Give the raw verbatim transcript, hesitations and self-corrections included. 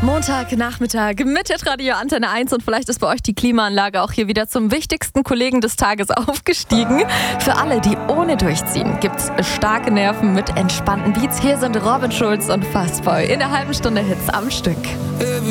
Montagnachmittag mit Hitradio Antenne eins und vielleicht ist bei euch die Klimaanlage auch hier wieder zum wichtigsten Kollegen des Tages aufgestiegen. Für alle, die ohne durchziehen, gibt's starke Nerven mit entspannten Beats. Hier sind Robin Schulz und Fastboy in der halben Stunde Hits am Stück.